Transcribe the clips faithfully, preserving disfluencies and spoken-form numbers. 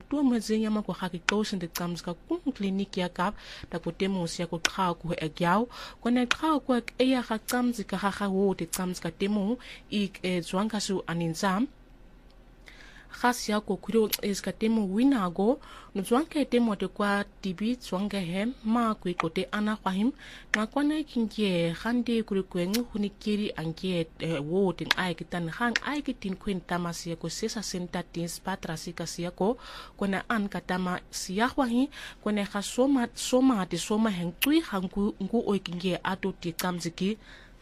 tua mwezi nyama kwa haki tosin de tsamska kung kliniki ya kap ta ko temo sia ko khao ko e gyao ko ne khao ko e ya ha tsamska ha ha wo de tsamska temo ik e zwanga su aninzam khas ya ko kuro iska temo winago no zwanke temo de kwa tibi zwange he ma ko kote ana khahim na kwana kinje khande kuri kwen hunikiri anke wo tin ai kitan hang ai kitin queen tamasi ko sesa senta tin spatra sika sia ko kona an katama sia khwahi kone khasoma soma de soma heng tui hangu ngu oikinge ato ti kamziki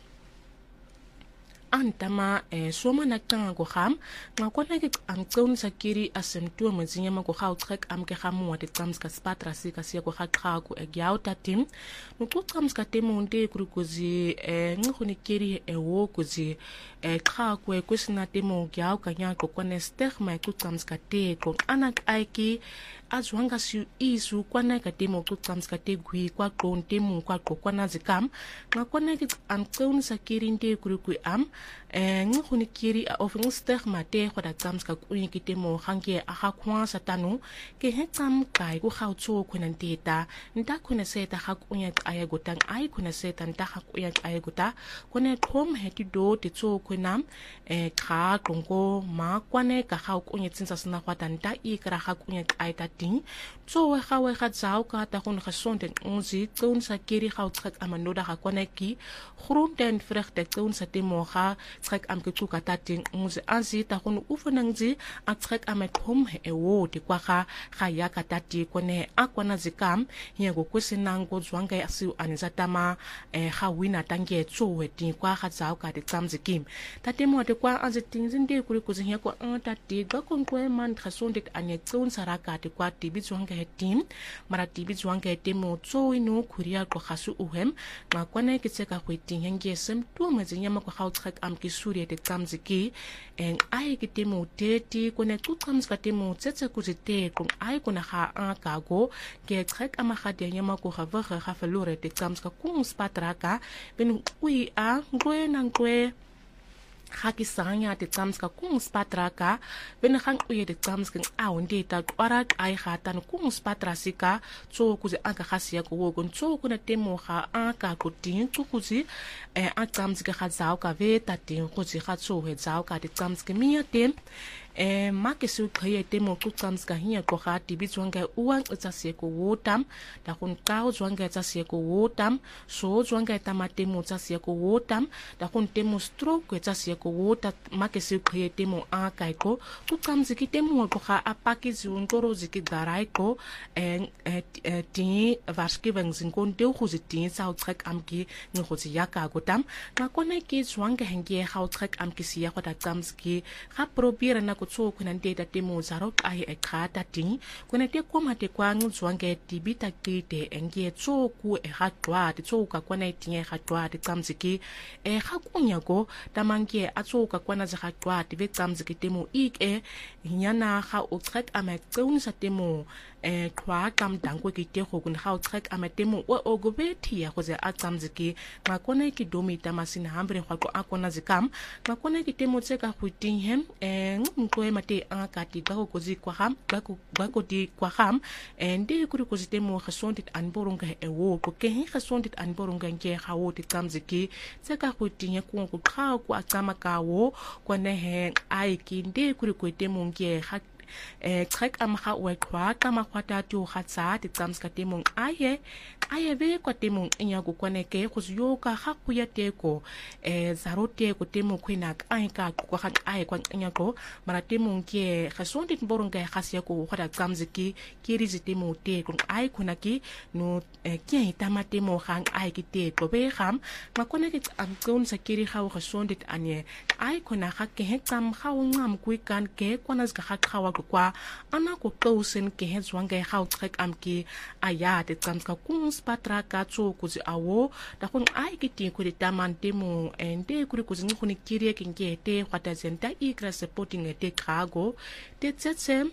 antama e soma na tanga ko ham nga kona ke ang tsaun sa kiri asem tu mzinya ma ko khau trek am ke hamu wa de tsamska spatra sika sia ko khakha ko e gyau tatim no ko tsamska temonde kuri kozi e ngkhoni kiri e wo kozi e kha ko e kusina temo gyau kanya ko kone ster ma ko tsamska te ko anak aiki azwanga su isu kwana ka temo ko tsamska te gui kwa kon temo kwa ko kwana zikam nga kona ke ang tsaun sa kiri nde kuri ku am e ngkhoni kiri a ofeng ster mate khoda tsamska ku ni kitemo hange a ha khwa satanu ke he tsam kai ku khau cho khunan teta nta khuna seta ha ku nya aya gotang ai khuna seta nta ha ku nya aya gota kone thom he ti do ti cho khunam e kha kongko ma kwane ka khau ku nya tsinsa sna khwata nta i kra ha ku nya ai ta ting cho we kha we kha zau ka ta khun khasonde unzi tsun sa kiri khau tsak amanoda ha kwane ki khrum den frechte tsun sa temo kha trek am ke tsuka tating unzi anzi ta khun ufunangzi a trek am thom e wo ti kwa kha kha ya ka tati kone akwana zikam hiya go kwesinango zwanga asiu anizatama e kha wina tange tso we ti kwa kha zau ka de tsamzikim tatemo de kwa anzi tingzinde kuri kuzi hiya kwa antati ga kon kwe man khasonde anye tsun saraka de kwa tibi zwanga he tim mara tibi zwanga he temo tso ino kuria ko khasu uhem nga kwana ke tseka khwiting henge sem tu mazinya ma ko khau trek am ki suri de tsamziki en ai ki temo teti kone tu tsamzka temo tsetse kuzite kung ai kuna ha an kago ke trek ama khade nyama ko ha va ha falore de tsamzka kung spatraka ben ui a ngwe na ngwe haki sanya de tsamska kung spatraka ben hang uye de tsamska aunde ta kwara ai khatan kung spatrasika tso kuzi aka khasiya ko wogon tso kuna temo ha aka ko tin tso kuzi e a tsamska khazao ka ve ta tin kuzi khatso he zao ka de tsamska miya tem e make su khye temo ku tsamska hiya ko kha tibi zwanga uang tsa se ko wotam da kun kao zwanga tsa se ko wotam so zwanga tama temo tsa se ko wotam da kun temo stroke tsa se ko wota make su khye temo a kai ko ku tsamziki temo ko kha apaki zun toro ziki darai ko en ti varski wengzin kon de khu ziti sa trek am ki ni khu zi yaka ko tam na kone ki zwanga henge ha trek am ki sia ko da tsamziki ha probira na tso kuna ndeta temo zaro ai e khata ting kuna te koma te kwa ngzwange tibita kite engie tso ku e hatwa te tso ka kwana itinge hatwa te tsamziki e hakunya go tamangie atso ka kwana za hatwa te ve tsamziki temo ik e nyana ha o trek ama tsun sa temo e kwa kam dangwe ki te go kun ha o trek ama temo o ogobeti ya go ze a tsamziki ma kona ki domi tamasina hambre kwa ko akona zikam ma kona ki temo tseka khuting hem e ko mate a kati ga ko zi kwa ham ga ko ga ko di kwa ham ende ku ko zi temo khasontit an borunga e wo ko ke hi khasontit an borunga nge ha wo ti tsamziki tseka ko tinye ko ko kha ko atsama ka wo ko ne he ai ki nde ku ko temo nge ha e trek am ha we kwa kama kwata tu khatsa ti tsamska temo aye aye ve ko temo nya ko kone ke ko yo ka ha ku ya te ko e zarote ko temo kwina ai ka ko ha ai kwa nya ko mara temo ke khasontit borunga khasya ko khoda tsamziki kiri zi temo te ko ai kuna ki no ke hitama temo hang ai ki te ko be kham ma kone ke am kon sa kiri ha khasontit anye ai kuna ha ke he tsam ha ngam ku kan ke kwana zga ha khawa kwa ana ko kausen ke he zwanga ha trek am ki aya te tsamska kung spatra ka tso kuzi awo da kun ai ki ti ku de taman temo ende ku ku zi ngoni kiri ke nge te khwata zenta i kra supporting te kago te tsetse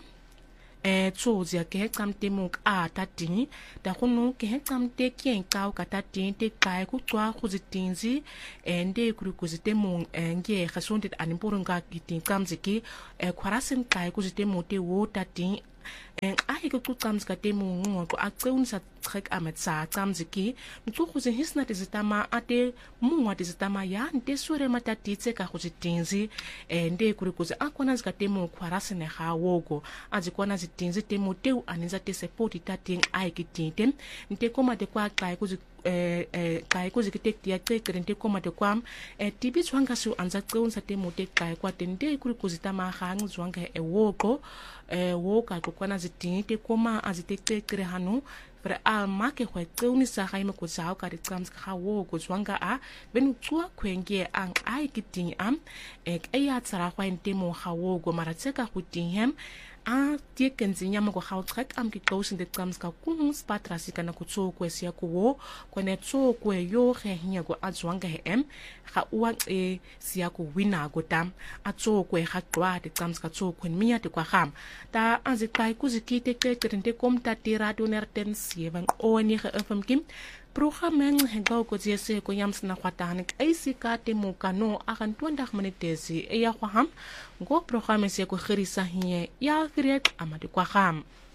e tso zia ke kam temo a tating da kunu ke kam te kien ka ka tating te kai ku twa ku zitinzi ende ku ku zitemo nge khasonde an borunga kitin kam ziki e kwarasen kai ku zitemo te wo tating en ai ke tluqamzi ka temu ngoqo aqeunisa trek ametsa tsamziki mtsukuzi hisna tizitama ate mungwa tizitama ya nte sure matatitse ka kuzitinzi ende kuri kuzi akona zika temu kwarasi ne hawogo azikona zitinzi temu teu aninza te sepoti tating ai kitinte nte koma te kwa kai kuzi eh eh kai kuzi kitek ya tekere nte koma te kwam eh tibi zwanga su anza tseunsa temu te kai kwa tende kuri kuzi tama hang zwanga e wogo eh woga kokwana zitingi te koma azitekere hanu Pero a make kwa tseuni sa haime ko sao ka ritsams ka wo ko zwanga a benu tsua kwenge ang ai kiting am ek eya tsara kwa ntemo ha wo go maratseka ku hem a tie kenzinya mo go hau trek am ki kosin de tsams ka kung spatra sika na ku tso ko sia ko wo ko ne tso ko yo he hinya go a zwanga he em ga uwa e sia ko wina go tam a tso ko ha twa de tsams ka tso ko miya te kwa ham ta anzikai ku zikite ke trente kom ta tira do nerten sievang o ni ge fm kim programmeng hengau ko jese ko yams na kwatanik ai sika te mo kano akan twenty minutes e ya kwa ham go programme se ko khirisa hiye ya create amade kwa ham